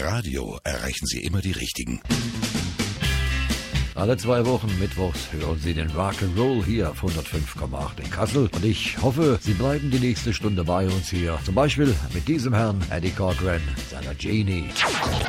Radio erreichen Sie immer die Richtigen. Alle 2 Wochen mittwochs hören Sie den Rock'n'Roll hier auf 105,8 in Kassel. Und ich hoffe, Sie bleiben die nächste Stunde bei uns hier. Zum Beispiel mit diesem Herrn Eddie Cochran, seiner Genie.